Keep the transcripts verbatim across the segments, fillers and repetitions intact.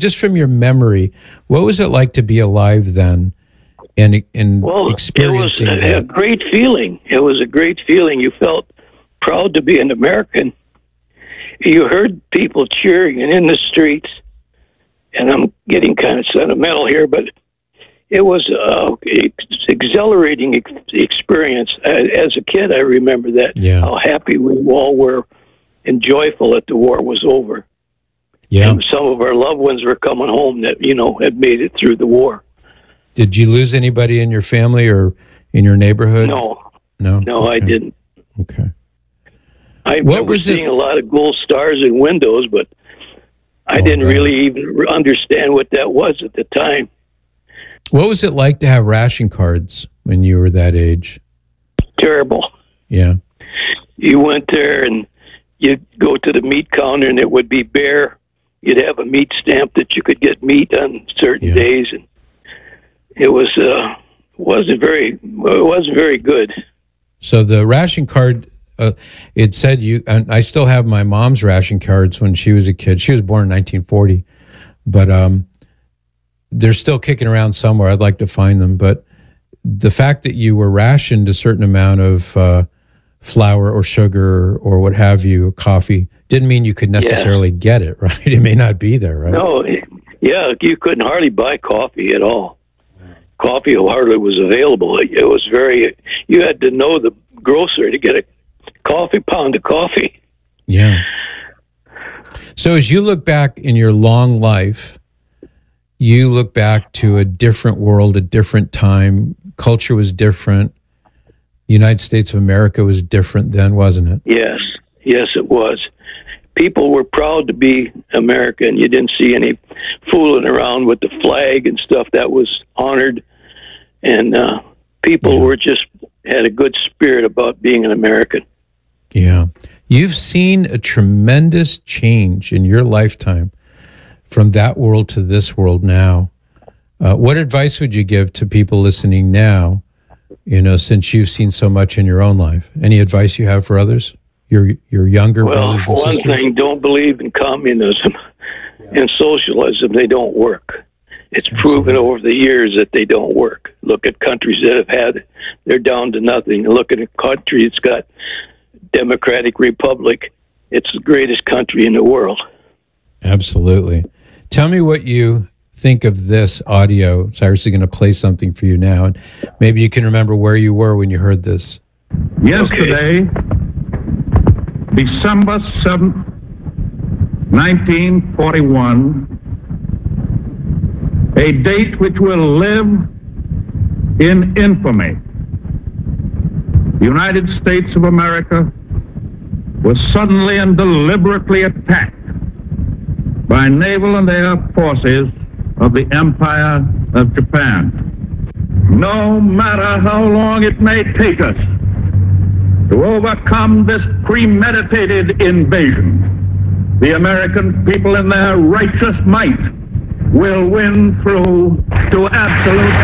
just from your memory, what was it like to be alive then and, and well, experiencing it was that? a great feeling. It was a great feeling. You felt proud to be an American. You heard people cheering and in the streets, and I'm getting kind of sentimental here, but it was an exhilarating ex- experience. As a kid, I remember that, yeah. how happy we all were and joyful that the war was over. Yeah. And some of our loved ones were coming home that, you know, had made it through the war. Did you lose anybody in your family or in your neighborhood? No. No? No, Okay. I didn't. Okay. I What remember was it- seeing a lot of gold stars in windows, but I Oh, didn't God. really even understand what that was at the time. What was it like to have ration cards when you were that age? Terrible. Yeah. You went there and you'd go to the meat counter and it would be bare. You'd have a meat stamp that you could get meat on certain Yeah. days, and it was uh, wasn't very well, it wasn't very good. So the ration card, uh, it said you, and I still have my mom's ration cards when she was a kid. She was born in nineteen forty, but um, they're still kicking around somewhere. I'd like to find them. But the fact that you were rationed a certain amount of uh, flour or sugar or what have you, coffee, didn't mean you could necessarily yeah. get it, right? It may not be there, right? No, yeah, you couldn't hardly buy coffee at all. Coffee hardly was available. It was very, you had to know the grocer to get a coffee, pound of coffee. Yeah. So as you look back in your long life, you look back to a different world, a different time. Culture was different. United States of America was different then, wasn't it? Yes. Yes, it was. People were proud to be American. You didn't see any fooling around with the flag and stuff. That was honored. And uh, people yeah. were just, had a good spirit about being an American. Yeah. You've seen a tremendous change in your lifetime from that world to this world now. Uh, what advice would you give to people listening now, you know, since you've seen so much in your own life? Any advice you have for others? Your your younger well, brothers and one sisters? One thing, don't believe in communism yeah. and socialism. They don't work. It's Absolutely. proven over the years that they don't work. Look at countries that have had it. They're down to nothing. Look at a country that's got Democratic Republic. It's the greatest country in the world. Absolutely. Tell me what you think of this audio. Cyrus is going to play something for you now, and maybe you can remember where you were when you heard this. Yesterday, okay. December seventh, nineteen forty-one, a date which will live in infamy. The United States of America was suddenly and deliberately attacked by naval and air forces of the Empire of Japan. No matter how long it may take us to overcome this premeditated invasion, the American people in their righteous might will win through to absolute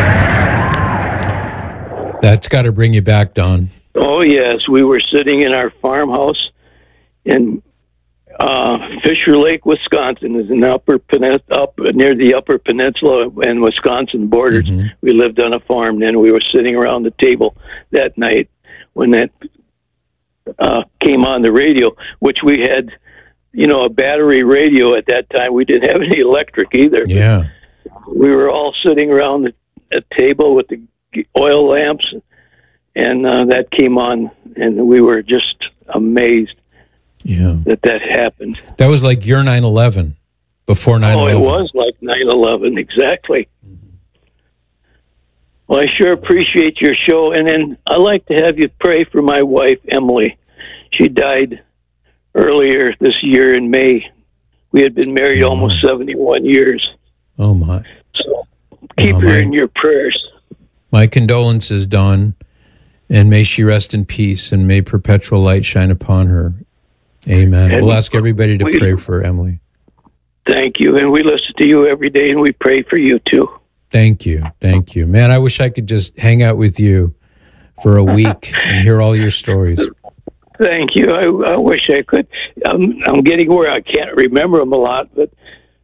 victory. That's got to bring you back, Don. Oh, yes. We were sitting in our farmhouse in uh, Fisher Lake, Wisconsin. Is in the upper pen- up near the Upper Peninsula and Wisconsin borders. Mm-hmm. We lived on a farm. Then we were sitting around the table that night when that uh, came on the radio, which we had, you know, a battery radio at that time. We didn't have any electric either. Yeah. We were all sitting around the a table with the oil lamps, and uh, that came on, and we were just amazed yeah. that that happened. That was like your nine eleven, before nine eleven. Oh, it was like nine eleven, exactly. Mm-hmm. Well, I sure appreciate your show, and then I'd like to have you pray for my wife, Emily. She died earlier this year in May. We had been married oh, almost seventy-one years. Oh, my. So keep oh, her my. in your prayers. My condolences, Don, and may she rest in peace, and may perpetual light shine upon her. Amen. And we'll ask everybody to we, pray for Emily. Thank you, and we listen to you every day, and we pray for you, too. Thank you. Thank you. Man, I wish I could just hang out with you for a week and hear all your stories. Thank you. I, I wish I could. I'm, I'm getting where I can't remember them a lot, but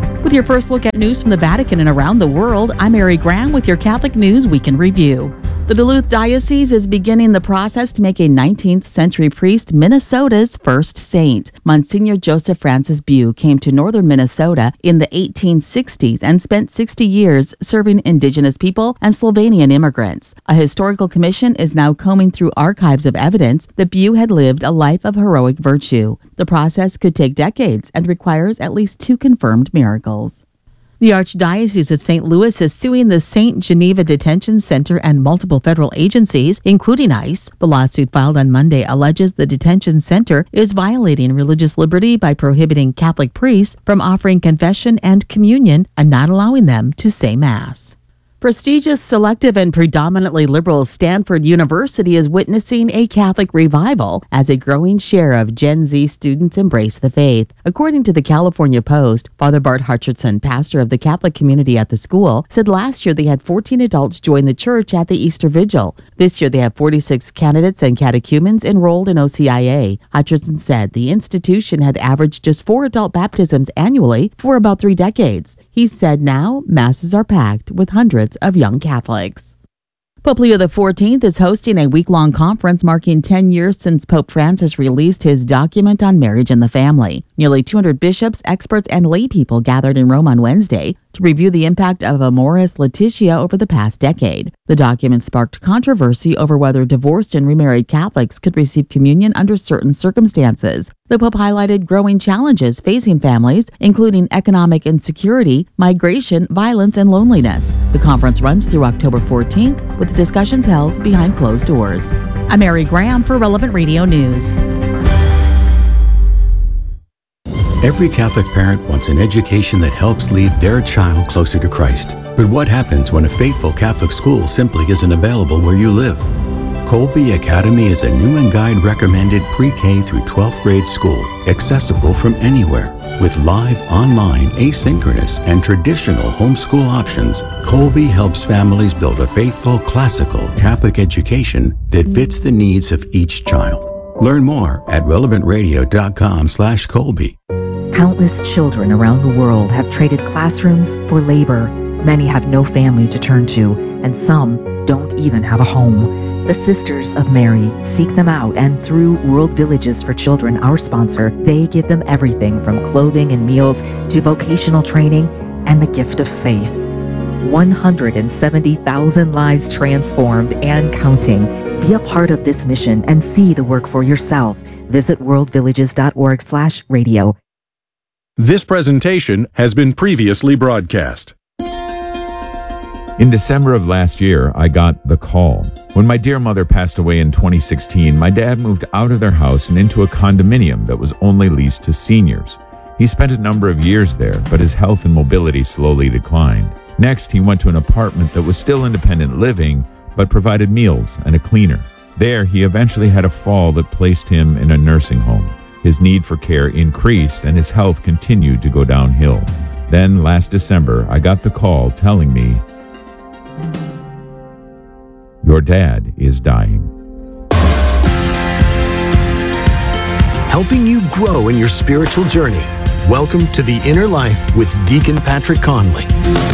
Sure. With your first look at news from the Vatican and around the world, I'm Mary Graham with your Catholic News Week in Review. The Duluth Diocese is beginning the process to make a nineteenth century priest Minnesota's first saint. Monsignor Joseph Francis Bew came to northern Minnesota in the eighteen sixties and spent sixty years serving indigenous people and Slovenian immigrants. A historical commission is now combing through archives of evidence that Bew had lived a life of heroic virtue. The process could take decades and requires at least two confirmed miracles. The Archdiocese of Saint Louis is suing the Saint Geneva Detention Center and multiple federal agencies, including ICE. The lawsuit filed on Monday alleges the detention center is violating religious liberty by prohibiting Catholic priests from offering confession and communion and not allowing them to say Mass. Prestigious, selective, and predominantly liberal Stanford University is witnessing a Catholic revival as a growing share of Gen Z students embrace the faith. According to the California Post, Father Bart Hutcherson, pastor of the Catholic community at the school, said last year they had fourteen adults join the church at the Easter Vigil. This year they have forty-six candidates and catechumens enrolled in O C I A. Hutcherson said the institution had averaged just four adult baptisms annually for about three decades. He said now masses are packed with hundreds of young Catholics. Pope Leo the fourteenth is hosting a week-long conference marking ten years since Pope Francis released his document on marriage and the family. Nearly two hundred bishops, experts, and lay people gathered in Rome on Wednesday to review the impact of Amoris Laetitia over the past decade. The document sparked controversy over whether divorced and remarried Catholics could receive communion under certain circumstances. The Pope highlighted growing challenges facing families, including economic insecurity, migration, violence, and loneliness. The conference runs through October fourteenth, with discussions held behind closed doors. I'm Mary Graham for Relevant Radio News. Every Catholic parent wants an education that helps lead their child closer to Christ. But what happens when a faithful Catholic school simply isn't available where you live? Colby Academy is a Newman Guide recommended pre-K through twelfth grade school, accessible from anywhere. With live, online, asynchronous, and traditional homeschool options, Colby helps families build a faithful, classical Catholic education that fits the needs of each child. Learn more at relevant radio dot com slash Colby. Countless children around the world have traded classrooms for labor. Many have no family to turn to, and some don't even have a home. The Sisters of Mary seek them out, and through World Villages for Children, our sponsor, they give them everything from clothing and meals to vocational training and the gift of faith. one hundred seventy thousand lives transformed and counting. Be a part of this mission and see the work for yourself. Visit world villages dot org slash radio. This presentation has been previously broadcast. In December of last year, I got the call. When my dear mother passed away in twenty sixteen, my dad moved out of their house and into a condominium that was only leased to seniors. He spent a number of years there, but his health and mobility slowly declined. Next, he went to an apartment that was still independent living, but provided meals and a cleaner. There, he eventually had a fall that placed him in a nursing home. His need for care increased, and his health continued to go downhill. Then, last December, I got the call telling me, "Your dad is dying." Helping you grow in your spiritual journey. Welcome to The Inner Life with Deacon Patrick Conley.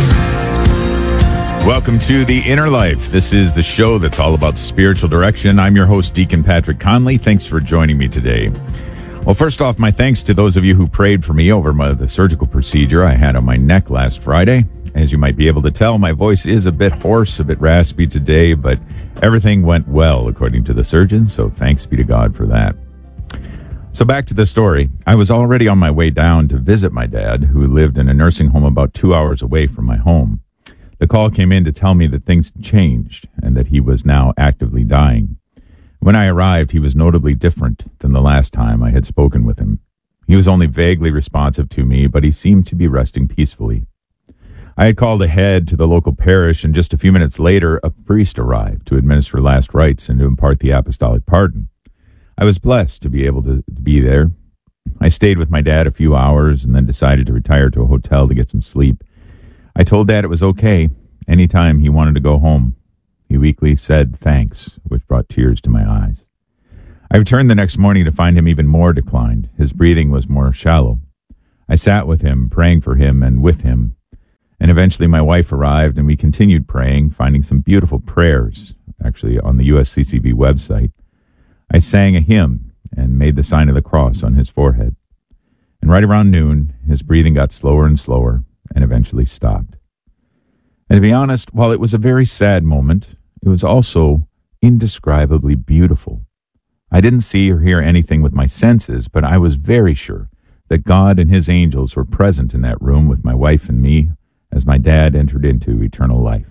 Welcome to The Inner Life. This is the show that's all about spiritual direction. I'm your host, Deacon Patrick Conley. Thanks for joining me today. Well, first off, my thanks to those of you who prayed for me over my, the surgical procedure I had on my neck last Friday. As you might be able to tell, my voice is a bit hoarse, a bit raspy today, but everything went well according to the surgeon, so thanks be to God for that. So back to the story. I was already on my way down to visit my dad, who lived in a nursing home about two hours away from my home. The call came in to tell me that things had changed and that he was now actively dying. When I arrived, he was notably different than the last time I had spoken with him. He was only vaguely responsive to me, but he seemed to be resting peacefully. I had called ahead to the local parish, and just a few minutes later, a priest arrived to administer last rites and to impart the apostolic pardon. I was blessed to be able to, to be there. I stayed with my dad a few hours and then decided to retire to a hotel to get some sleep. I told Dad it was okay anytime he wanted to go home. He weakly said thanks, which brought tears to my eyes. I returned the next morning to find him even more declined. His breathing was more shallow. I sat with him, praying for him and with him. And eventually my wife arrived, and we continued praying, finding some beautiful prayers, actually, on the U S C C B website. I sang a hymn and made the sign of the cross on his forehead. And right around noon, his breathing got slower and slower and eventually stopped. And to be honest, while it was a very sad moment, it was also indescribably beautiful. I didn't see or hear anything with my senses, but I was very sure that God and his angels were present in that room with my wife and me as my dad entered into eternal life.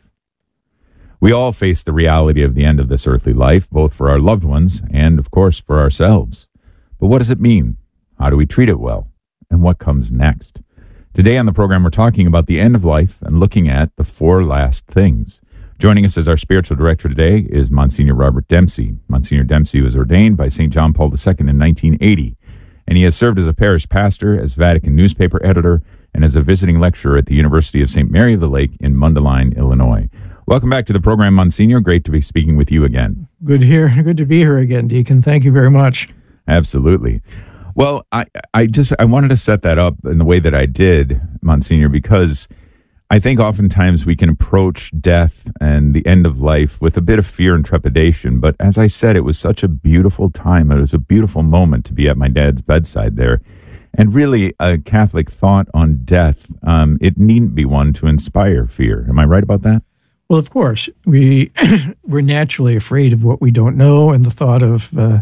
We all face the reality of the end of this earthly life, both for our loved ones and, of course, for ourselves. But what does it mean? How do we treat it well? And what comes next? Today on the program, we're talking about the end of life and looking at the four last things. Joining us as our spiritual director today is Monsignor Robert Dempsey. Monsignor Dempsey was ordained by Saint John Paul the Second in nineteen eighty, and he has served as a parish pastor, as Vatican newspaper editor, and as a visiting lecturer at the University of Saint Mary of the Lake in Mundelein, Illinois. Welcome back to the program, Monsignor. Great to be speaking with you again. Good here. Good to be here again, Deacon. Thank you very much. Absolutely. Well, I, I just I wanted to set that up in the way that I did, Monsignor, because I think oftentimes we can approach death and the end of life with a bit of fear and trepidation. But as I said, it was such a beautiful time. It was a beautiful moment to be at my dad's bedside there. And really, a Catholic thought on death, um, it needn't be one to inspire fear. Am I right about that? Well, of course. We, we're naturally afraid of what we don't know, and the thought of, uh,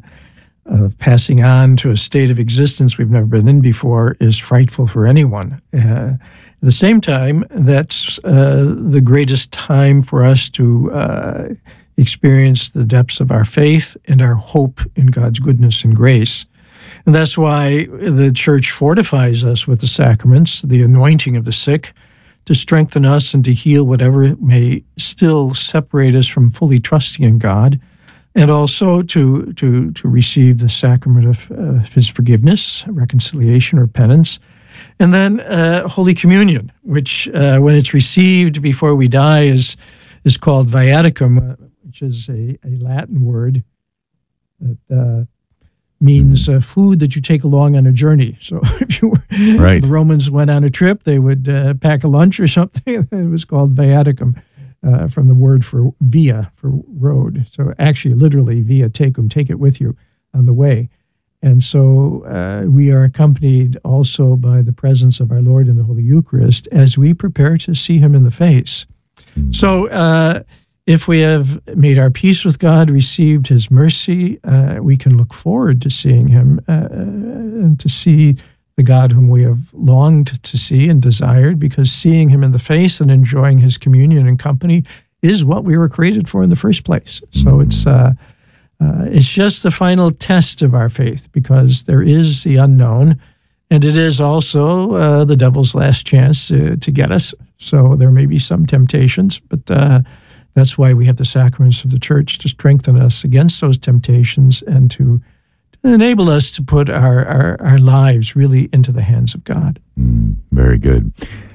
of passing on to a state of existence we've never been in before is frightful for anyone. Uh, at the same time, that's uh, the greatest time for us to uh, experience the depths of our faith and our hope in God's goodness and grace. And that's why the Church fortifies us with the sacraments, the anointing of the sick, to strengthen us and to heal whatever may still separate us from fully trusting in God, and also to to to receive the sacrament of uh, his forgiveness, reconciliation, or penance. And then uh, Holy Communion, which uh, when it's received before we die is is called viaticum, uh, which is a, a Latin word that uh, means uh, food that you take along on a journey. So if you were, right. the Romans went on a trip, they would uh, pack a lunch or something. It was called viaticum, uh, from the word for via, for road. So actually, literally, via tecum, take it with you on the way. And so uh, we are accompanied also by the presence of our Lord in the Holy Eucharist as we prepare to see him in the face. Mm-hmm. So uh, if we have made our peace with God, received his mercy, uh, we can look forward to seeing him uh, and to see the God whom we have longed to see and desired, because seeing him in the face and enjoying his communion and company is what we were created for in the first place. So mm-hmm. it's... Uh, Uh, it's just the final test of our faith, because there is the unknown, and it is also uh, the devil's last chance to, to get us. So there may be some temptations, but uh, that's why we have the sacraments of the Church to strengthen us against those temptations and to, to enable us to put our, our, our lives really into the hands of God. Mm, very good.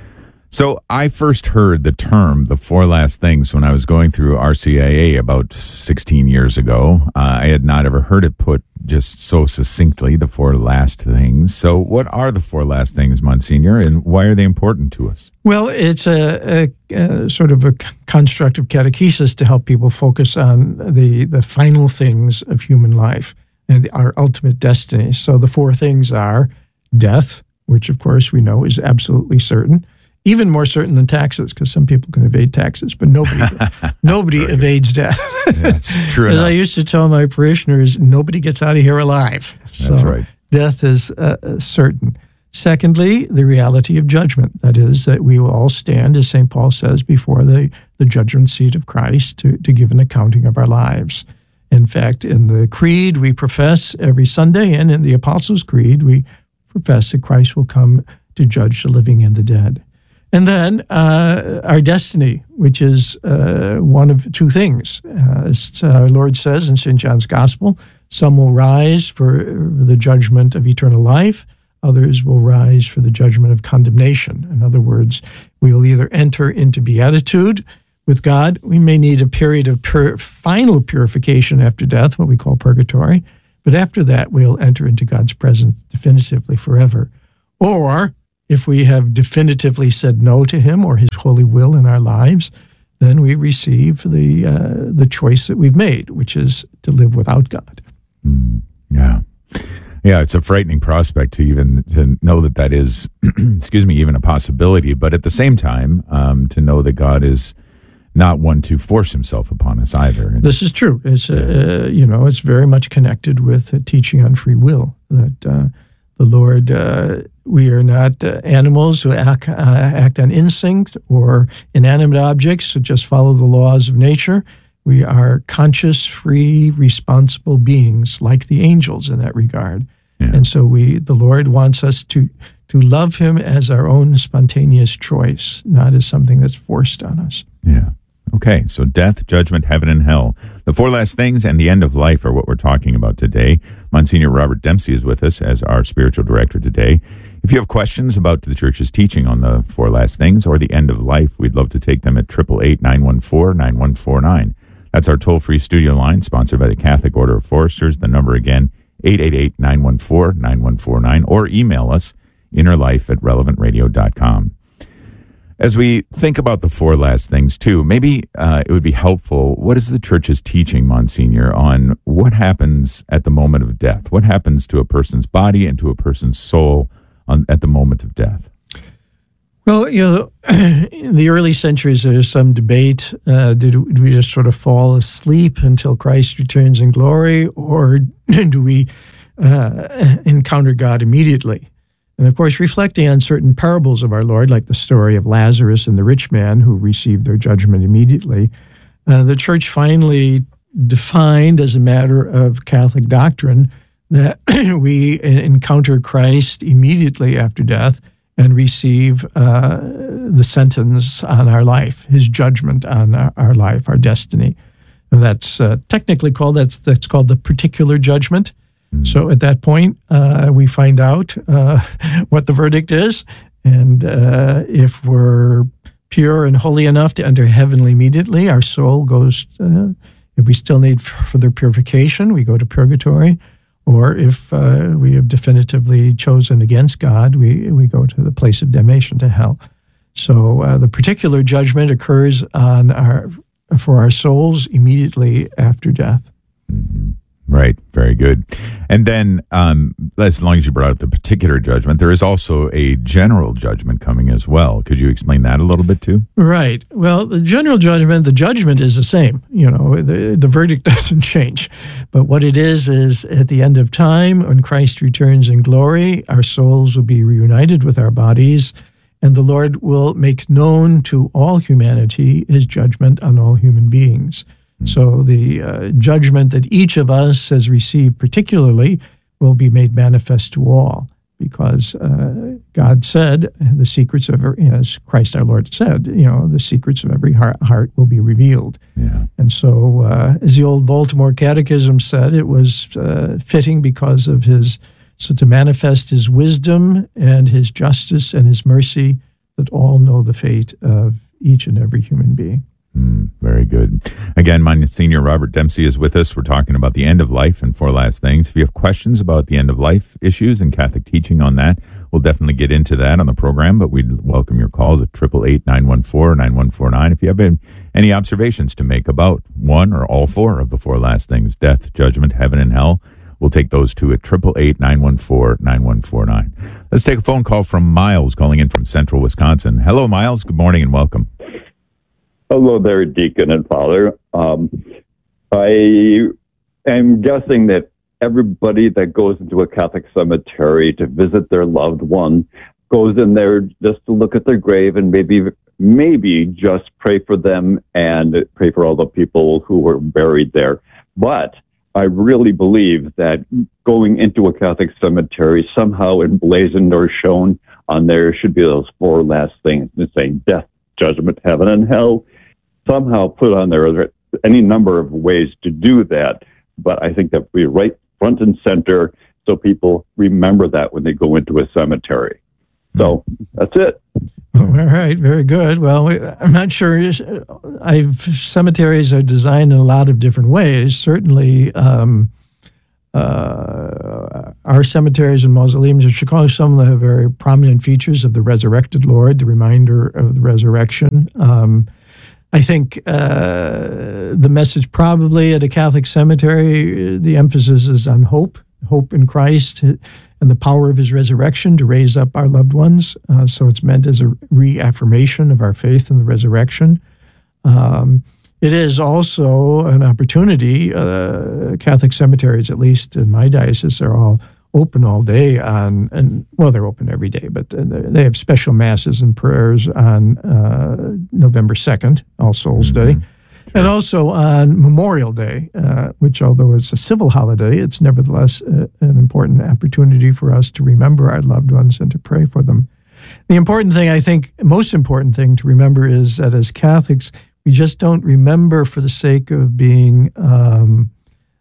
So I first heard the term, the four last things, when I was going through R C I A about sixteen years ago. Uh, I had not ever heard it put just so succinctly, the four last things. So what are the four last things, Monsignor, and why are they important to us? Well, it's a, a, a sort of a construct of catechesis to help people focus on the, the final things of human life and our ultimate destiny. So the four things are death, which of course we know is absolutely certain. Even more certain than taxes, because some people can evade taxes, but nobody nobody evades death. Yeah, that's true As enough. I used to tell my parishioners, nobody gets out of here alive. That's so right. Death is uh, certain. Secondly, the reality of judgment. That is, that we will all stand, as Saint Paul says, before the, the judgment seat of Christ to, to give an accounting of our lives. In fact, in the Creed we profess every Sunday, and in the Apostles' Creed we profess that Christ will come to judge the living and the dead. And then uh, our destiny, which is uh, one of two things. Uh, as our Lord says in Saint John's Gospel, some will rise for the judgment of eternal life, others will rise for the judgment of condemnation. In other words, we will either enter into beatitude with God. We may need a period of pur- final purification after death, what we call purgatory, but after that we'll enter into God's presence definitively forever. Or If we have definitively said no to him or his holy will in our lives, then we receive the uh, the choice that we've made, which is to live without God. Mm, yeah. Yeah, it's a frightening prospect to even to know that that is, excuse me, even a possibility. But at the same time, um, to know that God is not one to force himself upon us either. This is true. It's uh, you know, it's very much connected with uh, teaching on free will. That uh, the Lord, uh, we are not uh, animals who act, uh, act on instinct or inanimate objects that just follow the laws of nature. We are conscious, free, responsible beings, like the angels in that regard. Yeah. And so we, the Lord wants us to to love him as our own spontaneous choice, not as something that's forced on us. Yeah. Okay, so death, judgment, heaven, and hell. The four last things and the end of life are what we're talking about today. Monsignor Robert Dempsey is with us as our spiritual director today. If you have questions about the church's teaching on the four last things or the end of life, we'd love to take them at eight eight eight, nine one four, nine one four nine. That's our toll-free studio line, sponsored by the Catholic Order of Foresters. The number again, eight eight eight, nine one four, nine one four nine, or email us, innerlife at relevant radio dot com. As we think about the four last things, too, maybe uh, it would be helpful, what is the church's teaching, Monsignor, on what happens at the moment of death? What happens to a person's body and to a person's soul on, at the moment of death? Well, you know, in the early centuries, there's some debate. Uh, did, do we just sort of fall asleep until Christ returns in glory, or do we uh, encounter God immediately? And of course, reflecting on certain parables of our Lord, like the story of Lazarus and the rich man who received their judgment immediately, uh, the church finally defined as a matter of Catholic doctrine that we encounter Christ immediately after death and receive uh, the sentence on our life, his judgment on our, our life, our destiny. And that's uh, technically called, that's, that's called the particular judgment. Mm-hmm. So at that point, uh, we find out uh, what the verdict is. And uh, if we're pure and holy enough to enter heavenly immediately, our soul goes, uh, if we still need further purification, we go to purgatory. Or if uh, we have definitively chosen against God, we, we go to the place of damnation, to hell. So uh, the particular judgment occurs on our for our souls immediately after death. Mm-hmm. Right. Very good. And then, um, as long as you brought up the particular judgment, there is also a general judgment coming as well. Could you explain that a little bit too? Right. Well, the general judgment, the judgment is the same. You know, the, the verdict doesn't change. But what it is, is at the end of time, when Christ returns in glory, our souls will be reunited with our bodies, and the Lord will make known to all humanity his judgment on all human beings. So the uh, judgment that each of us has received particularly will be made manifest to all, because uh, God said, the secrets of, every, you know, as Christ our Lord said, you know, the secrets of every heart, heart will be revealed. Yeah. And so, uh, as the old Baltimore Catechism said, it was uh, fitting because of his, so to manifest his wisdom and his justice and his mercy, that all know the fate of each and every human being. Mm, very good. Again, Monsignor Robert Dempsey is with us. We're talking about the end of life and four last things. If you have questions about the end of life issues and Catholic teaching on that, we'll definitely get into that on the program, but we'd welcome your calls at eight eight eight, nine one four, nine one four nine. If you have any observations to make about one or all four of the four last things, death, judgment, heaven, and hell, we'll take those two at eight eight eight, nine one four, nine one four nine. Let's take a phone call from Miles calling in from central Wisconsin. Hello, Miles. Good morning and welcome. Hello there, Deacon and Father. Um, I am guessing that everybody that goes into a Catholic cemetery to visit their loved one goes in there just to look at their grave and maybe maybe just pray for them and pray for all the people who were buried there. But I really believe that going into a Catholic cemetery, somehow emblazoned or shown on there should be those four last things, saying death, judgment, heaven, and hell. Somehow put on there, there any number of ways to do that, but I think that we right front and center so people remember that when they go into a cemetery. So that's it. All right, very good. Well, I'm not sure. I've cemeteries are designed in a lot of different ways. Certainly, um, uh, our cemeteries and mausoleums in Chicago, some of them have very prominent features of the resurrected Lord, the reminder of the resurrection. Um, I think uh, the message probably at a Catholic cemetery, the emphasis is on hope, hope in Christ and the power of his resurrection to raise up our loved ones. Uh, so it's meant as a reaffirmation of our faith in the resurrection. Um, it is also an opportunity. Uh, Catholic cemeteries, at least in my diocese, are all open all day on, and well, they're open every day, but they have special masses and prayers on uh, November second, All Souls Day. And also on Memorial Day, uh, which although it's a civil holiday, it's nevertheless uh, an important opportunity for us to remember our loved ones and to pray for them. The important thing, I think, most important thing to remember is that as Catholics, we just don't remember for the sake of being, um,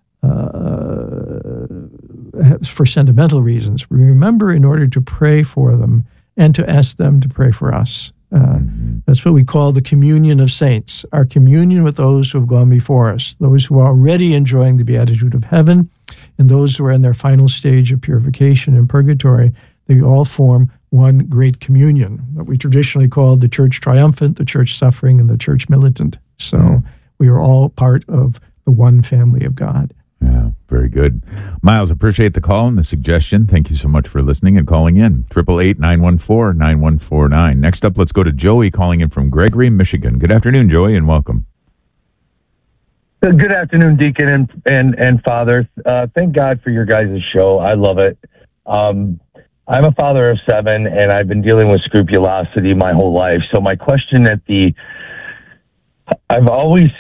uh, for sentimental reasons. We remember in order to pray for them and to ask them to pray for us. Uh, that's what we call the communion of saints, our communion with those who have gone before us, those who are already enjoying the beatitude of heaven, and those who are in their final stage of purification in purgatory. They all form one great communion, what we traditionally call the church triumphant, the church suffering, and the church militant. So mm. we are all part of the one family of God. Yeah, very good. Miles, appreciate the call and the suggestion. Thank you so much for listening and calling in. eight eight eight, nine one four, nine one four nine. Next up, let's go to Joey calling in from Gregory, Michigan. Good afternoon, Joey, and welcome. Good afternoon, Deacon and and, and Father. Uh, thank God for your guys' show. I love it. Um, I'm a father of seven, and I've been dealing with scrupulosity my whole life. So my question at the... I've always...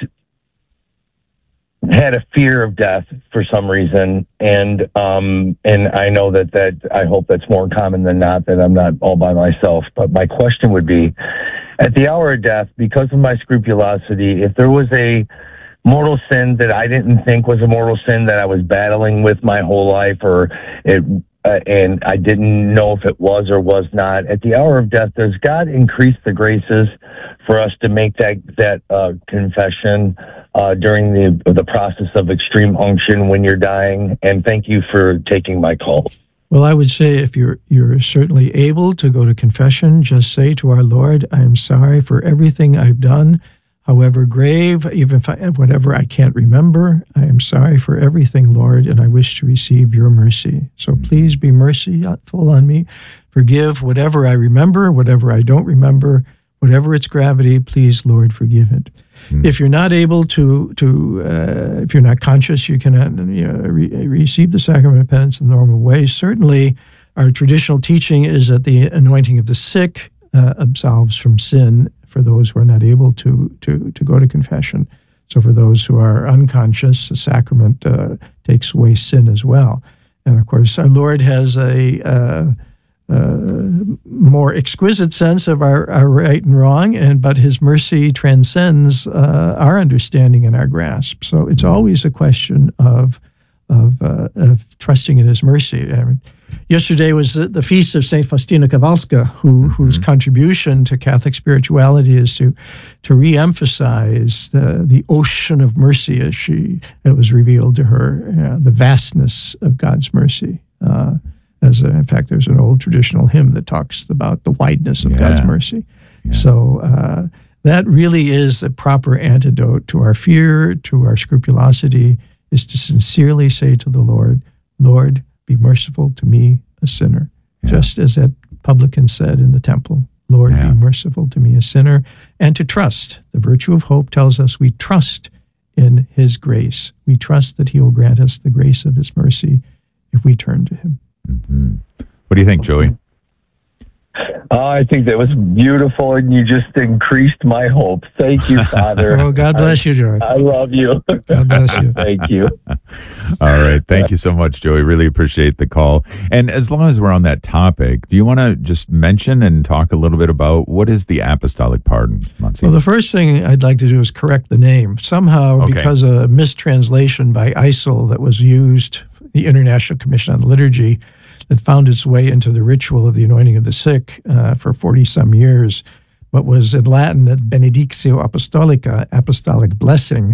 had a fear of death for some reason, and um, and I know that that I hope that's more common than not, that I'm not all by myself. But my question would be, at the hour of death, because of my scrupulosity, if there was a mortal sin that I didn't think was a mortal sin that I was battling with my whole life, or it uh, and I didn't know if it was or was not, at the hour of death, does God increase the graces for us to make that that uh, confession uh, during the the process of extreme unction when you're dying? And thank you for taking my call. Well, I would say if you're you're certainly able to go to confession, just say to our Lord, I am sorry for everything I've done, however grave, even if I, whatever I can't remember. I am sorry for everything, Lord, and I wish to receive your mercy. So please be merciful on me. Forgive whatever I remember, whatever I don't remember, whatever its gravity, please, Lord, forgive it. Mm. If you're not able to, to uh, if you're not conscious, you cannot you know, re- receive the sacrament of penance in the normal way. Certainly, our traditional teaching is that the anointing of the sick uh, absolves from sin for those who are not able to, to, to go to confession. So for those who are unconscious, the sacrament uh, takes away sin as well. And of course, our Lord has a... Uh, Uh, more exquisite sense of our, our right and wrong, and but his mercy transcends uh, our understanding and our grasp. So it's always a question of of, uh, of trusting in his mercy. I mean, yesterday was the, the feast of Saint Faustina Kowalska, who mm-hmm. whose contribution to Catholic spirituality is to to reemphasize the the ocean of mercy as she it was revealed to her, uh, the vastness of God's mercy. Uh, As a, in fact, there's an old traditional hymn that talks about the wideness of yeah. God's mercy. Yeah. So uh, that really is the proper antidote to our fear, to our scrupulosity, is to sincerely say to the Lord, Lord, be merciful to me, a sinner. Yeah. Just as that publican said in the temple, Lord, yeah. be merciful to me, a sinner. And to trust. The virtue of hope tells us we trust in his grace. We trust that he will grant us the grace of his mercy if we turn to him. Mm-hmm. What do you think, Joey? Uh, I think that was beautiful, and you just increased my hope. Thank you, Father. Well, God bless I, you, Joey. I love you. God bless you. Thank you. All right. Thank you so much, Joey. Really appreciate the call. And as long as we're on that topic, do you want to just mention and talk a little bit about what is the apostolic pardon, Monsignor? Well, the first thing I'd like to do is correct the name. Somehow, okay. because of a mistranslation by I S I L that was used, the International Commission on the Liturgy, that found its way into the ritual of the anointing of the sick uh, for forty-some years, what was in Latin benedictio apostolica, apostolic blessing,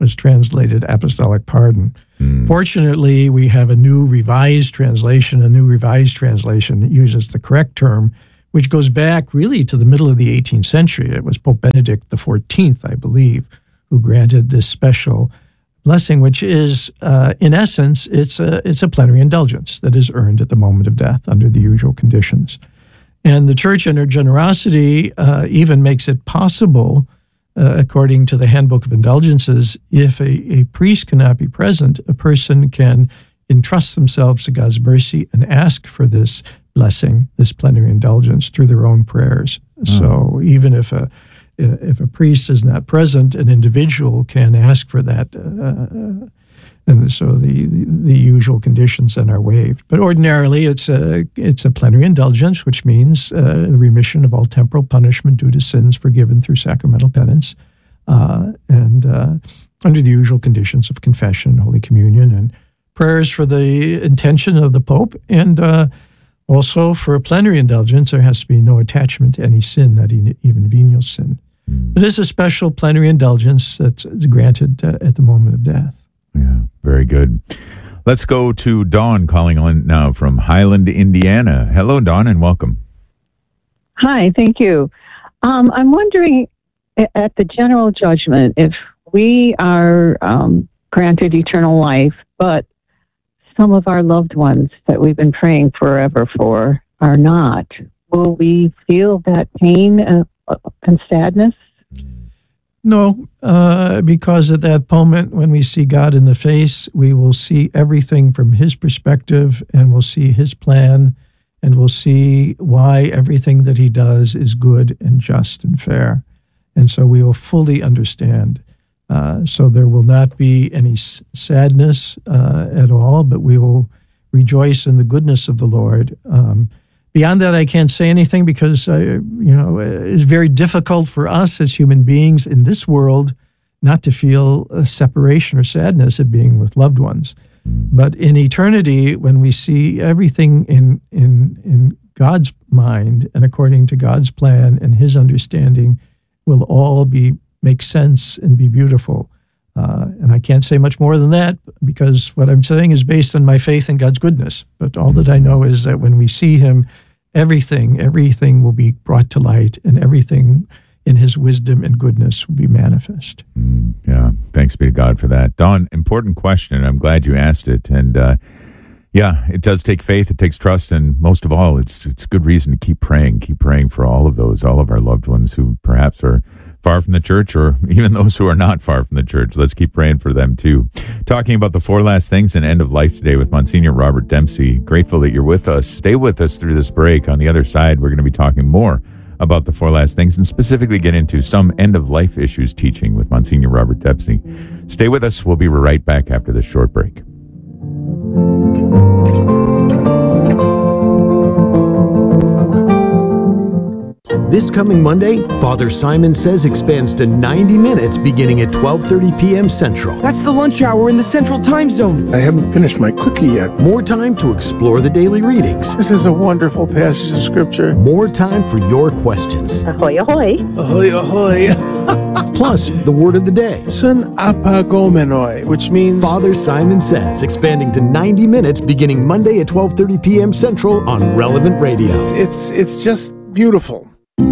was translated apostolic pardon. Mm. Fortunately, we have a new revised translation. A new revised translation that uses the correct term, which goes back really to the middle of the eighteenth century. It was Pope Benedict the fourteenth, I believe, who granted this special blessing, which is, uh, in essence, it's a, it's a plenary indulgence that is earned at the moment of death under the usual conditions. And the Church, in her generosity, uh, even makes it possible, uh, according to the Handbook of Indulgences, if a, a priest cannot be present, a person can entrust themselves to God's mercy and ask for this blessing, this plenary indulgence, through their own prayers. Mm. So even if a if a priest is not present, an individual can ask for that, uh, and so the, the the usual conditions then are waived. But ordinarily, it's a it's a plenary indulgence, which means uh, the remission of all temporal punishment due to sins forgiven through sacramental penance, uh, and uh, under the usual conditions of confession, Holy Communion, and prayers for the intention of the Pope, and uh, also for a plenary indulgence, there has to be no attachment to any sin, not even venial sin. But it's a special plenary indulgence that's granted uh, at the moment of death. Yeah, very good. Let's go to Dawn calling on now from Highland, Indiana. Hello, Dawn, and welcome. Hi, thank you. Um, I'm wondering, at the general judgment, if we are um, granted eternal life, but some of our loved ones that we've been praying forever for are not, will we feel that pain uh, and sadness? No, uh, because at that moment when we see God in the face, we will see everything from his perspective, and we'll see his plan, and we'll see why everything that he does is good and just and fair. And so we will fully understand. Uh, so there will not be any s- sadness uh, at all, but we will rejoice in the goodness of the Lord. Um, Beyond that, I can't say anything because, uh, you know, it's very difficult for us as human beings in this world not to feel a separation or sadness of being with loved ones. But in eternity, when we see everything in in in God's mind and according to God's plan and his understanding, will all be make sense and be beautiful. Uh, and I can't say much more than that because what I'm saying is based on my faith in God's goodness. But all that I know is that when we see him, everything, everything will be brought to light, and everything in his wisdom and goodness will be manifest. Mm, yeah, thanks be to God for that. Dawn, important question, and I'm glad you asked it. And uh, yeah, it does take faith, it takes trust, and most of all, it's it's good reason to keep praying, keep praying for all of those, all of our loved ones who perhaps are far from the church, or even those who are not far from the church. Let's keep praying for them too. Talking about the four last things and end of life today with Monsignor Robert Dempsey. Grateful that you're with us. Stay with us through this break. On the other side, we're going to be talking more about the four last things and specifically get into some end of life issues teaching with Monsignor Robert Dempsey. Stay with us. We'll be right back after this short break. This coming Monday, Father Simon Says expands to ninety minutes beginning at twelve thirty p.m. Central. That's the lunch hour in the Central Time Zone. I haven't finished my cookie yet. More time to explore the daily readings. This is a wonderful passage of Scripture. More time for your questions. Ahoy, ahoy. Ahoy, ahoy. Plus, the word of the day. Sun apagomenoi, which means... Father Simon Says, expanding to ninety minutes beginning Monday at twelve thirty p.m. Central on Relevant Radio. It's, it's just beautiful.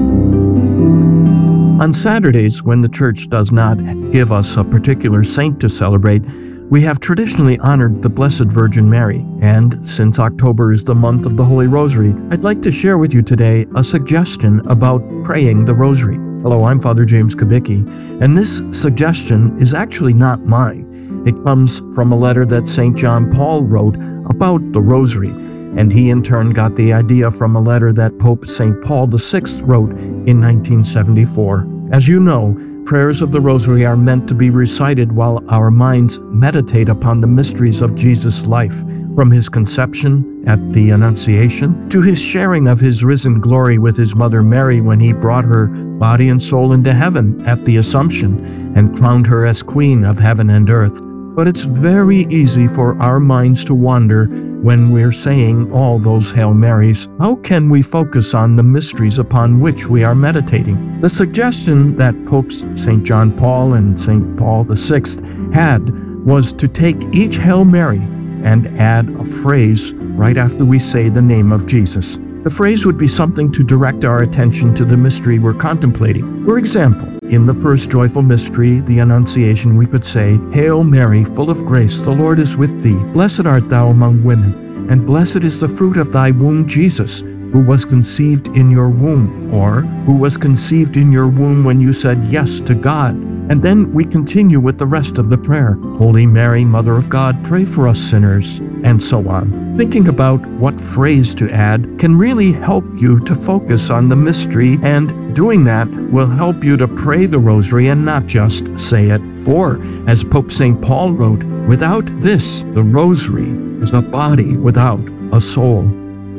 On Saturdays, when the church does not give us a particular saint to celebrate, we have traditionally honored the Blessed Virgin Mary. And since October is the month of the Holy Rosary, I'd like to share with you today a suggestion about praying the Rosary. Hello, I'm Father James Kubicki, and this suggestion is actually not mine. It comes from a letter that Saint John Paul wrote about the Rosary, and he in turn got the idea from a letter that Pope Saint Paul the Sixth wrote in nineteen seventy-four. As you know, prayers of the Rosary are meant to be recited while our minds meditate upon the mysteries of Jesus' life, from his conception at the Annunciation to his sharing of his risen glory with his mother Mary when he brought her body and soul into heaven at the Assumption and crowned her as Queen of heaven and earth. But it's very easy for our minds to wander when we're saying all those Hail Marys. How can we focus on the mysteries upon which we are meditating? The suggestion that Popes Saint John Paul and Saint Paul the Sixth had was to take each Hail Mary and add a phrase right after we say the name of Jesus. The phrase would be something to direct our attention to the mystery we're contemplating. For example, in the first joyful mystery, the Annunciation, we could say, Hail Mary, full of grace, the Lord is with thee. Blessed art thou among women, and blessed is the fruit of thy womb, Jesus, who was conceived in your womb, or who was conceived in your womb when you said yes to God. And then we continue with the rest of the prayer. Holy Mary, Mother of God, pray for us sinners, and so on. Thinking about what phrase to add can really help you to focus on the mystery, and doing that will help you to pray the rosary and not just say it. For, as Pope Saint Paul wrote, without this, the rosary is a body without a soul.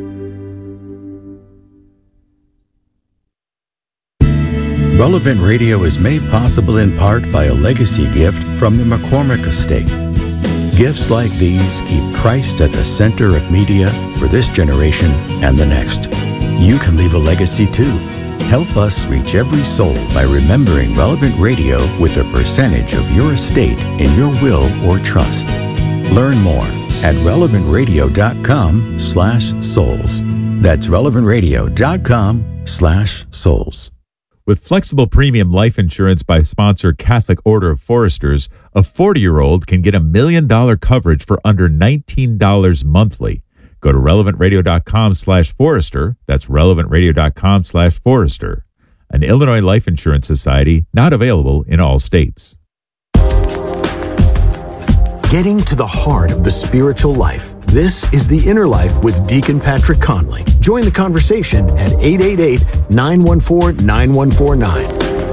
Relevant Radio is made possible in part by a legacy gift from the McCormick Estate. Gifts like these keep Christ at the center of media for this generation and the next. You can leave a legacy too. Help us reach every soul by remembering Relevant Radio with a percentage of your estate in your will or trust. Learn more at relevant radio dot com slash souls. That's relevant radio dot com slash souls. With flexible premium life insurance by sponsor Catholic Order of Foresters, a forty-year-old can get a million dollar coverage for under nineteen dollars monthly. Go to relevant radio dot com slash forester. That's relevant radio dot com slash forester. An Illinois Life Insurance Society, not available in all states. Getting to the heart of the spiritual life. This is The Inner Life with Deacon Patrick Conley. Join the conversation at eight eight eight, nine one four, nine one four nine.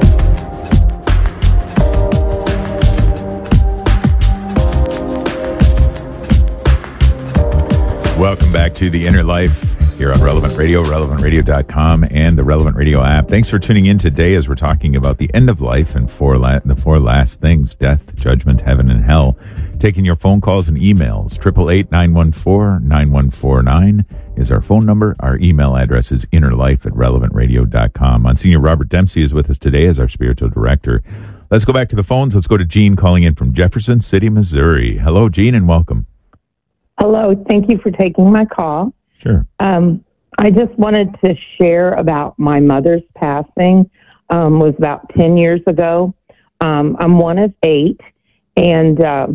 Welcome back to The Inner Life here on Relevant Radio, relevant radio dot com, and the Relevant Radio app. Thanks for tuning in today as we're talking about the end of life and four la- the four last things, death, judgment, heaven, and hell. Taking your phone calls and emails. eight eight eight, nine one four, nine one four nine is our phone number. Our email address is innerlife at relevant radio dot com. Monsignor Robert Dempsey is with us today as our spiritual director. Let's go back to the phones. Let's go to Gene calling in from Jefferson City, Missouri. Hello, Gene, and welcome. Hello. Thank you for taking my call. Sure. Um, I just wanted to share about my mother's passing. Um, was about ten years ago. Um, I'm one of eight, and uh,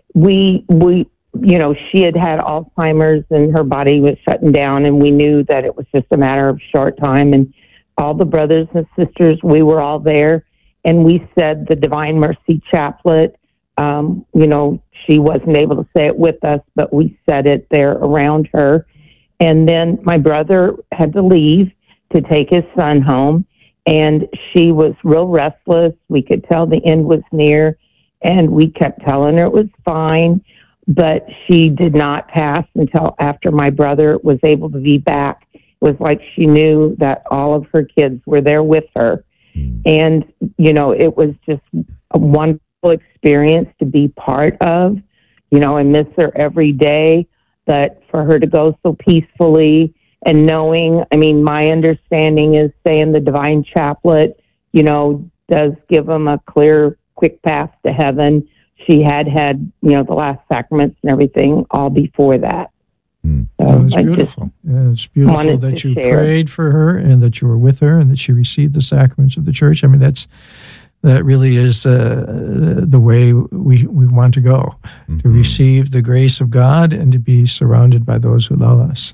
we we you know she had had Alzheimer's and her body was shutting down, and we knew that it was just a matter of short time. And all the brothers and sisters, we were all there, and we said the Divine Mercy Chaplet. Um, you know, she wasn't able to say it with us, but we said it there around her. And then my brother had to leave to take his son home, and she was real restless. We could tell the end was near, and we kept telling her it was fine, but she did not pass until after my brother was able to be back. It was like she knew that all of her kids were there with her. And, you know, it was just a wonderful experience to be part of. You know, I miss her every day. But for her to go so peacefully and knowing, I mean, my understanding is saying the Divine Chaplet, you know, does give them a clear, quick path to heaven. She had had, you know, the last sacraments and everything all before that. Mm. So That was I beautiful. Yeah, it's beautiful wanted that to you share. prayed for her and that you were with her and that she received the sacraments of the church. I mean, that's that really is uh, the way we, we want to go, Mm-hmm. to receive the grace of God and to be surrounded by those who love us.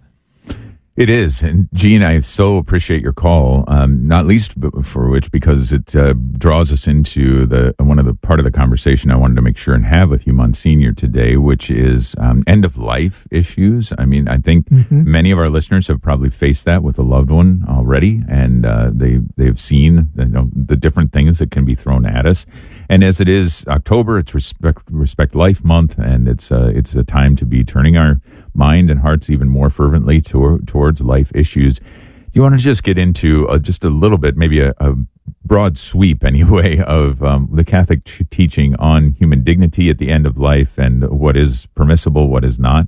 It is. And Gene, I so appreciate your call, um, not least b- for which because it uh, draws us into the one of the part of the conversation I wanted to make sure and have with you, Monsignor, today, which is um, end of life issues. I mean, I think Mhm. many of our listeners have probably faced that with a loved one already, and uh, they they've seen you know the different things that can be thrown at us. And as it is October, it's Respect Respect Life Month, and it's uh, it's a time to be turning our mind and hearts even more fervently to, towards life issues. Do you want to just get into uh, just a little bit, maybe a, a broad sweep anyway, of um, the Catholic ch- teaching on human dignity at the end of life and what is permissible, what is not?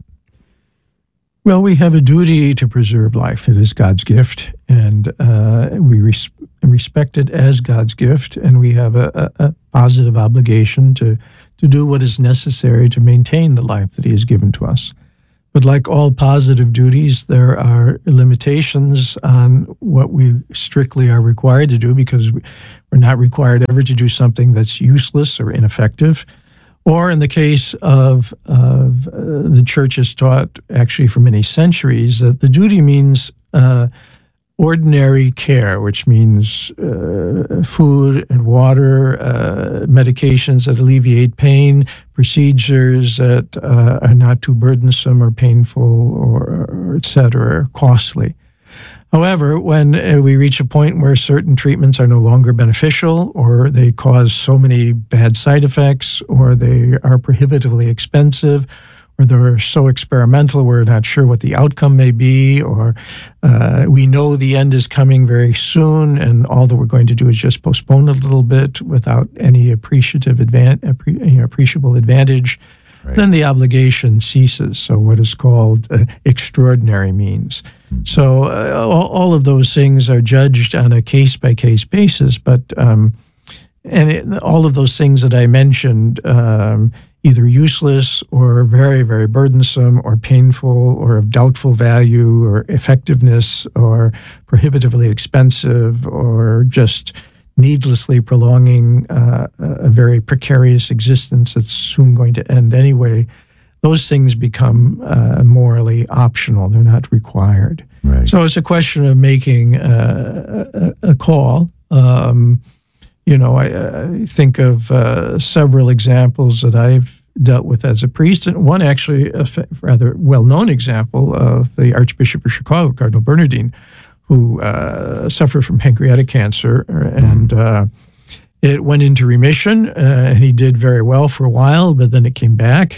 Well, we have a duty to preserve life. It is God's gift, and uh, we res- respect it as God's gift, and we have a, a, a positive obligation to to do what is necessary to maintain the life that he has given to us. But like all positive duties, there are limitations on what we strictly are required to do, because we're not required ever to do something that's useless or ineffective. Or in the case of, of uh, the church has taught, actually for many centuries, that the duty means uh, ordinary care, which means uh, food and water, uh, medications that alleviate pain, procedures that uh, are not too burdensome or painful or, or et cetera, or costly. However, when uh, we reach a point where certain treatments are no longer beneficial, or they cause so many bad side effects, or they are prohibitively expensive, or they're so experimental we're not sure what the outcome may be, or uh, we know the end is coming very soon, and all that we're going to do is just postpone a little bit without any appreciative advan- appre- you know, appreciable advantage, right. Then the obligation ceases. So what is called uh, extraordinary means. Mm-hmm. So uh, all, all of those things are judged on a case-by-case basis, but um, and it, all of those things that I mentioned, um, either useless or very, very burdensome or painful or of doubtful value or effectiveness or prohibitively expensive or just needlessly prolonging uh, a very precarious existence that's soon going to end anyway, those things become uh, morally optional. They're not required. Right. So it's a question of making uh, a, a call. Um, You know, I, I think of uh, several examples that I've dealt with as a priest, and one actually a f- rather well-known example of the Archbishop of Chicago, Cardinal Bernardin, who uh, suffered from pancreatic cancer, and uh, it went into remission, uh, and he did very well for a while, but then it came back,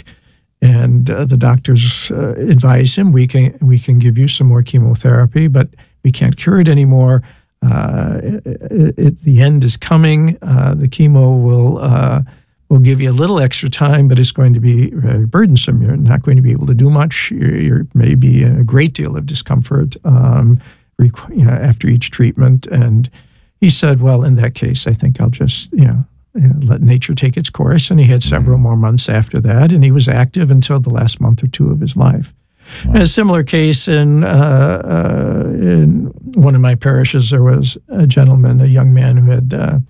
and uh, the doctors uh, advised him, we can, we can give you some more chemotherapy, but we can't cure it anymore. Uh, it, it, the end is coming. Uh, the chemo will uh, will give you a little extra time, but it's going to be very burdensome. You're not going to be able to do much. You're, you're maybe in a great deal of discomfort um, requ- you know, after each treatment. And he said, "Well, in that case, I think I'll just you know, you know let nature take its course." And he had several more months after that, and he was active until the last month or two of his life. Wow. A similar case in uh, uh, in one of my parishes, there was a gentleman, a young man who had uh,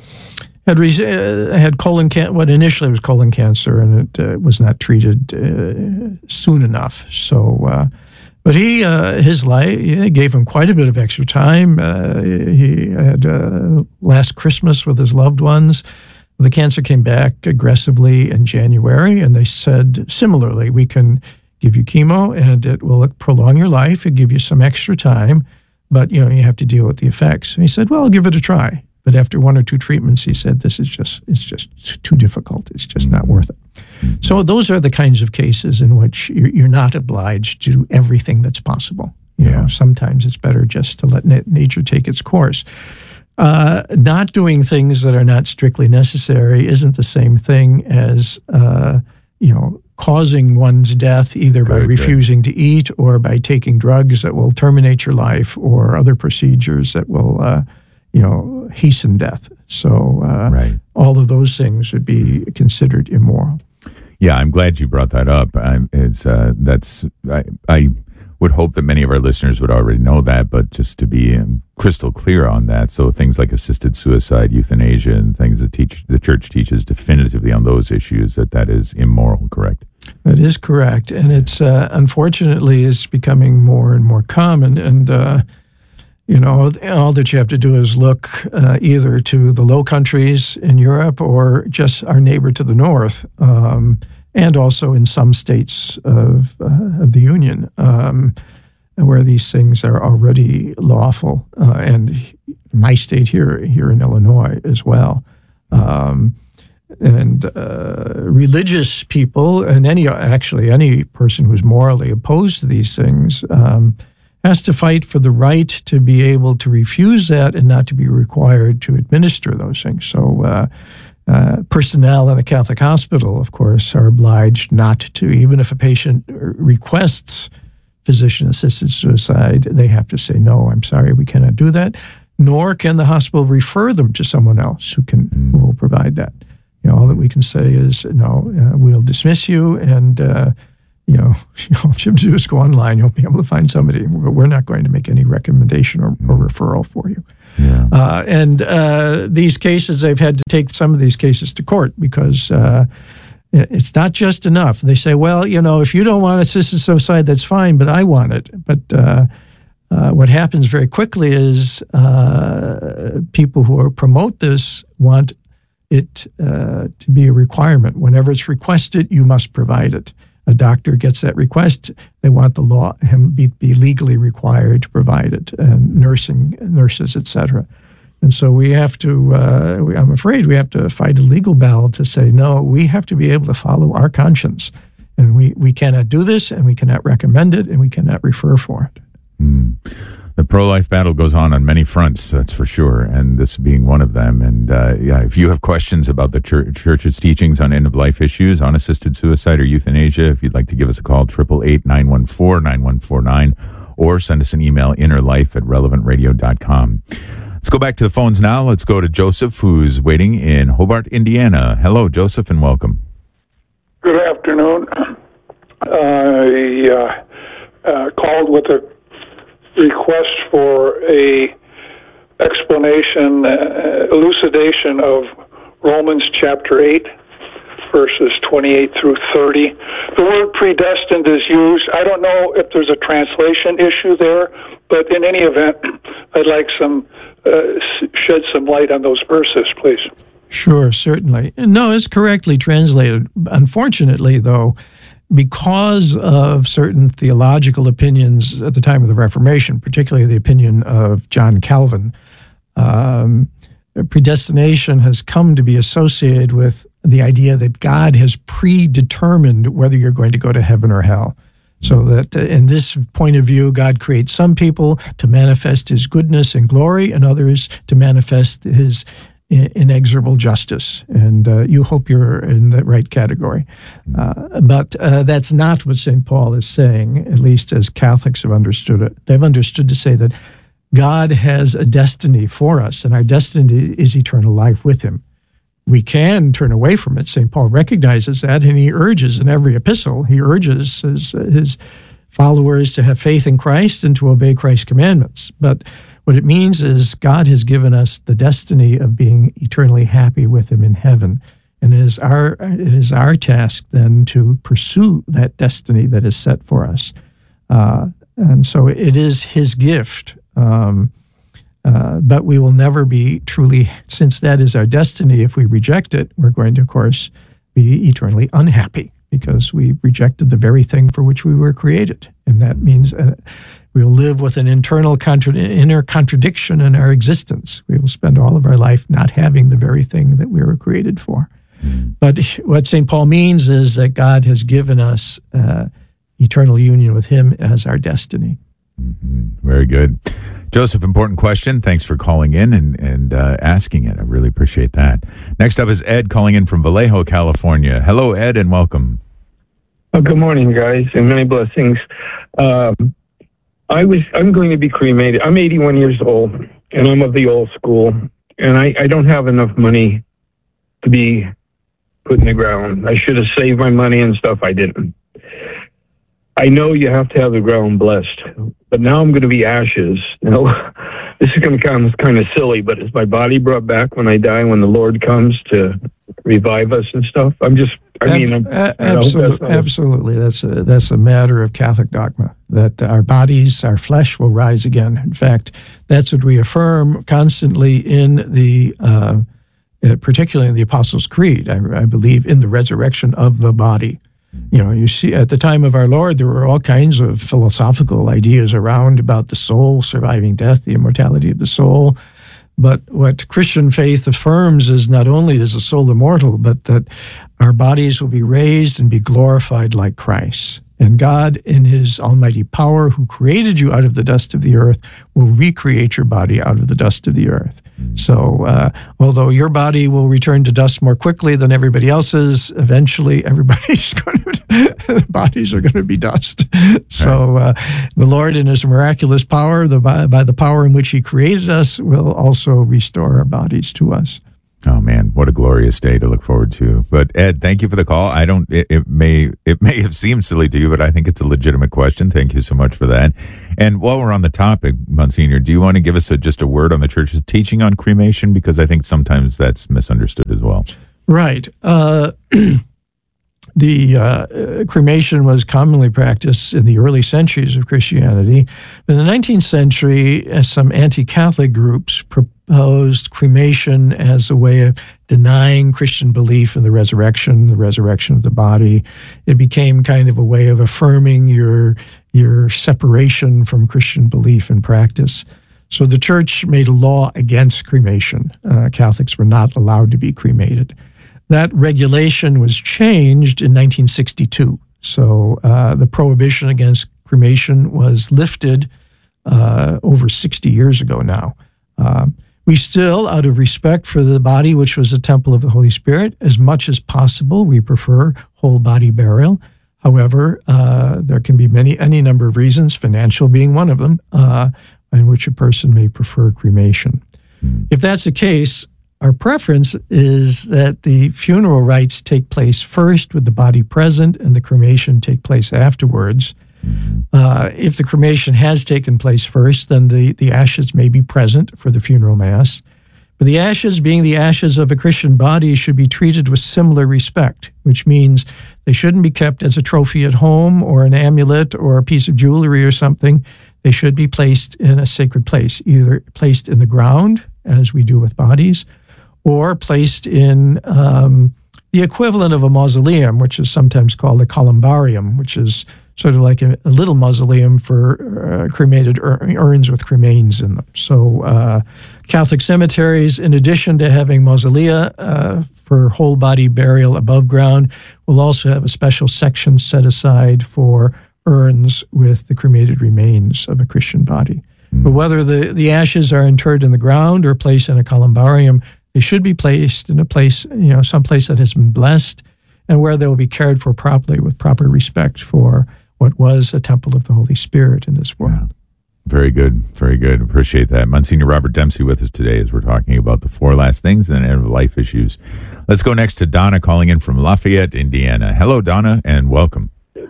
had re- uh, had colon cancer. What initially was colon cancer, and it uh, was not treated uh, soon enough. So, uh, but he uh, his life yeah, gave him quite a bit of extra time. Uh, he had uh, last Christmas with his loved ones. The cancer came back aggressively in January, and they said similarly, we can give you chemo, and it will prolong your life and give you some extra time, but you know you have to deal with the effects. And he said, "Well, I'll give it a try." But after one or two treatments, he said, "This is just it's just too difficult. It's just not worth it." So those are the kinds of cases in which you're, you're not obliged to do everything that's possible. You yeah. know, sometimes it's better just to let na- nature take its course. Uh, not doing things that are not strictly necessary isn't the same thing as uh, you know. causing one's death either by good, refusing good. to eat or by taking drugs that will terminate your life or other procedures that will, uh, you know, hasten death. So uh, right. all of those things would be considered immoral. Yeah, I'm glad you brought that up. I'm, it's uh, that's I, I would hope that many of our listeners would already know that, but just to be um, crystal clear on that. So things like assisted suicide, euthanasia, and things that teach the church teaches definitively on those issues that that is immoral. Correct. That is correct, and it's uh, unfortunately is becoming more and more common. And uh, you know, all that you have to do is look uh, either to the Low Countries in Europe or just our neighbor to the north, um, and also in some states of uh, of the Union, um, where these things are already lawful, uh, and my state here here in Illinois as well. Um, And uh, religious people, and any actually any person who's morally opposed to these things, um, has to fight for the right to be able to refuse that and not to be required to administer those things. So uh, uh, personnel in a Catholic hospital, of course, are obliged not to, even if a patient requests physician-assisted suicide, they have to say, no, I'm sorry, we cannot do that, nor can the hospital refer them to someone else who can who will provide that. You all that we can say is, no, uh, we'll dismiss you, and uh, you know, all you have to do is go online. You'll be able to find somebody. We're not going to make any recommendation or, or referral for you. Yeah. Uh, and uh, these cases, they've had to take some of these cases to court because uh, it's not just enough. They say, well, you know, if you don't want assisted suicide, that's fine, but I want it. But uh, uh, what happens very quickly is uh, people who are, promote this want it uh, to be a requirement. Whenever it's requested, you must provide it. A doctor gets that request, they want the law him be, be legally required to provide it, and nursing nurses, et cetera. And so we have to. Uh, we, I'm afraid we have to fight a legal battle to say no. We have to be able to follow our conscience, and we we cannot do this, and we cannot recommend it, and we cannot refer for it. Mm. The pro-life battle goes on on many fronts, that's for sure, and this being one of them. And uh, yeah, if you have questions about the church, church's teachings on end-of-life issues, on assisted suicide or euthanasia, if you'd like to give us a call, eight eight eight, nine one four, nine one four nine, or send us an email, innerlife at relevant radio dot com. Let's go back to the phones now. Let's go to Joseph, who's waiting in Hobart, Indiana. Hello, Joseph, and welcome. Good afternoon. I uh, uh, called with a request for a explanation, uh, elucidation of Romans chapter eight, verses twenty-eight through thirty. The word predestined is used. I don't know if there's a translation issue there, but in any event, I'd like some uh, shed some light on those verses, please. Sure, certainly. No, it's correctly translated. Unfortunately, though, because of certain theological opinions at the time of the Reformation, particularly the opinion of John Calvin, um, predestination has come to be associated with the idea that God has predetermined whether you're going to go to heaven or hell. So that in this point of view, God creates some people to manifest his goodness and glory, and others to manifest his inexorable justice, and uh, you hope you're in the right category. Uh, but uh, that's not what Saint Paul is saying, at least as Catholics have understood it. They've understood to say that God has a destiny for us, and our destiny is eternal life with him. We can turn away from it. Saint Paul recognizes that, and he urges in every epistle, he urges his, his followers to have faith in Christ and to obey Christ's commandments. But what it means is God has given us the destiny of being eternally happy with him in heaven. And it is our, it is our task then to pursue that destiny that is set for us. Uh, and so it is his gift. Um, uh, but we will never be truly, since that is our destiny, if we reject it, we're going to, of course, be eternally unhappy, because we rejected the very thing for which we were created. And that means uh, we will live with an internal contra- inner contradiction in our existence. We will spend all of our life not having the very thing that we were created for. But what Saint Paul means is that God has given us uh, eternal union with him as our destiny. Mm-hmm. Very good. Joseph, important question. Thanks for calling in and, and uh, asking it. I really appreciate that. Next up is Ed calling in from Vallejo, California. Hello, Ed, and welcome. Oh, good morning, guys, and many blessings. Um, I was, I'm going to be cremated. I'm eighty-one years old, and I'm of the old school, and I, I don't have enough money to be put in the ground. I should have saved my money and stuff. I didn't. I know you have to have the ground blessed, but now I'm going to be ashes. You know, this is going to sound kind of silly, but is my body brought back when I die, when the Lord comes to revive us and stuff? I'm just, I mean, I'm, A- I hope absolutely, that's not- absolutely. That's a, that's a matter of Catholic dogma, that our bodies, our flesh will rise again. In fact, that's what we affirm constantly in the, uh, uh, particularly in the Apostles' Creed. I, I believe in the resurrection of the body. You know, you see, at the time of our Lord, there were all kinds of philosophical ideas around about the soul surviving death, the immortality of the soul. But what Christian faith affirms is not only is the soul immortal, but that our bodies will be raised and be glorified like Christ. And God, in his almighty power, who created you out of the dust of the earth, will recreate your body out of the dust of the earth. So uh, although your body will return to dust more quickly than everybody else's, eventually everybody's going to, bodies are going to be dust. So uh, the Lord, in his miraculous power, the, by, by the power in which he created us, will also restore our bodies to us. Oh man, what a glorious day to look forward to. But Ed, thank you for the call. I don't, it, it may, it may have seemed silly to you, but I think it's a legitimate question. Thank you so much for that. And while we're on the topic, Monsignor, do you want to give us a, just a word on the church's teaching on cremation? Because I think sometimes that's misunderstood as well. Right. Uh, The uh, cremation was commonly practiced in the early centuries of Christianity. In the nineteenth century, uh, some anti-Catholic groups proposed cremation as a way of denying Christian belief in the resurrection, the resurrection of the body. It became kind of a way of affirming your, your separation from Christian belief and practice. So the church made a law against cremation. Uh, Catholics were not allowed to be cremated. That regulation was changed in nineteen sixty-two. So uh, the prohibition against cremation was lifted uh, over sixty years ago now. Uh, we still, out of respect for the body, which was a temple of the Holy Spirit, as much as possible, we prefer whole body burial. However, uh, there can be many, any number of reasons, financial being one of them, uh, in which a person may prefer cremation. If that's the case, our preference is that the funeral rites take place first with the body present and the cremation take place afterwards. Uh, if the cremation has taken place first, then the, the ashes may be present for the funeral mass. But the ashes, being the ashes of a Christian body, should be treated with similar respect, which means they shouldn't be kept as a trophy at home or an amulet or a piece of jewelry or something. They should be placed in a sacred place, either placed in the ground, as we do with bodies, or placed in um, the equivalent of a mausoleum, which is sometimes called a columbarium, which is sort of like a, a little mausoleum for uh, cremated ur- urns with cremains in them. So uh, Catholic cemeteries, in addition to having mausolea uh, for whole body burial above ground, will also have a special section set aside for urns with the cremated remains of a Christian body. Mm. But whether the, the ashes are interred in the ground or placed in a columbarium, they should be placed in a place, you know, some place that has been blessed and where they will be cared for properly with proper respect for what was a temple of the Holy Spirit in this world. Yeah. Very good. Very good. Appreciate that. Monsignor Robert Dempsey with us today as we're talking about the four last things and end of life issues. Let's go next to Donna calling in from Lafayette, Indiana. Hello, Donna, and welcome.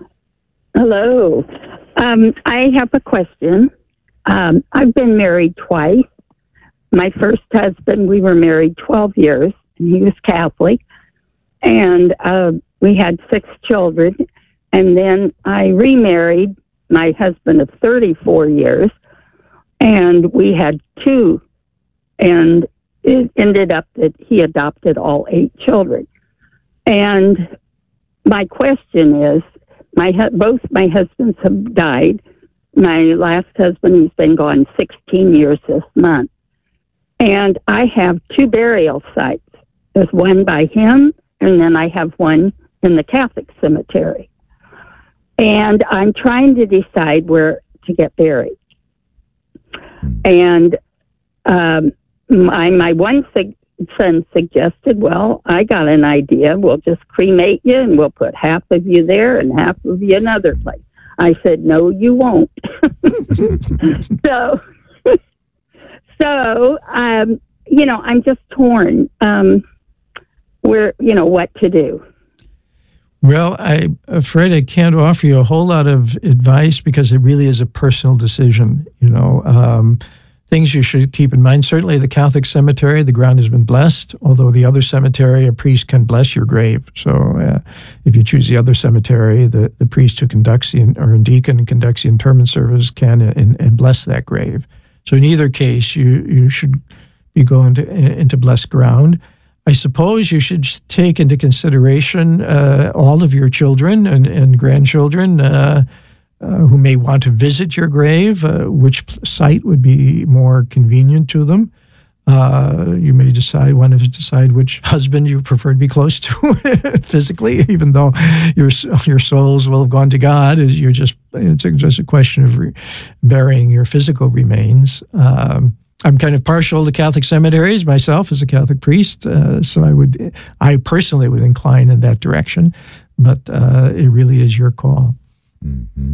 Hello. Um, I have a question. Um, I've been married twice. My first husband, we were married twelve years, and he was Catholic. And uh, we had six children. And then I remarried my husband of thirty-four years, and we had two. And it ended up that he adopted all eight children. And my question is, my both my husbands have died. My last husband, he's been gone sixteen years this month. And I have two burial sites. There's one by him, and then I have one in the Catholic cemetery. And I'm trying to decide where to get buried. And um, my, my one sig- son suggested, well, I got an idea. We'll just cremate you, and we'll put half of you there and half of you another place. I said, no, you won't. so... So, um, you know, I'm just torn um, where, you know, what to do. Well, I'm afraid I can't offer you a whole lot of advice because it really is a personal decision. You know, um, things you should keep in mind. Certainly the Catholic cemetery, the ground has been blessed, although the other cemetery, a priest can bless your grave. So uh, if you choose the other cemetery, the, the priest who conducts the, or a deacon who conducts the interment service can and, and bless that grave. So in either case, you, you should be going to, into blessed ground. I suppose you should take into consideration uh, all of your children and, and grandchildren uh, uh, who may want to visit your grave, uh, which site would be more convenient to them. Uh, you may decide, want to decide which husband you prefer to be close to physically, even though your your souls will have gone to God. You're just it's just a question of re- burying your physical remains. Um, I'm kind of partial to Catholic cemeteries myself as a Catholic priest, uh, so I would, I personally would incline in that direction. But uh, it really is your call. Mm-hmm.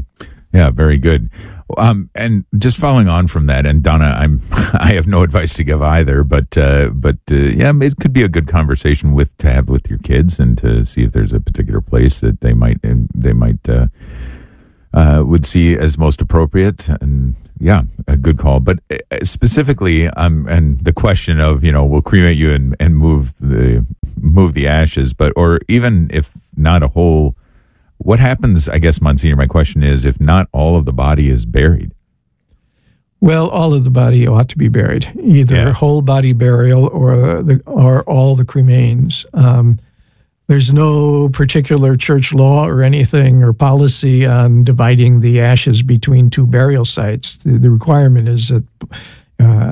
Yeah, very good. Um, and just following on from that, and Donna, I'm I have no advice to give either, but uh, but uh, yeah, it could be a good conversation with to have with your kids and to see if there's a particular place that they might and they might uh, uh, would see as most appropriate. And yeah, a good call. But specifically, um, and the question of you know we'll cremate you and, and move the move the ashes, but or even if not a whole. What happens, I guess, Monsignor, my question is, if not all of the body is buried? Well, all of the body ought to be buried, either Yeah. whole body burial or the or all the cremains. Um, there's no particular church law or anything or policy on dividing the ashes between two burial sites. The, the requirement is that uh,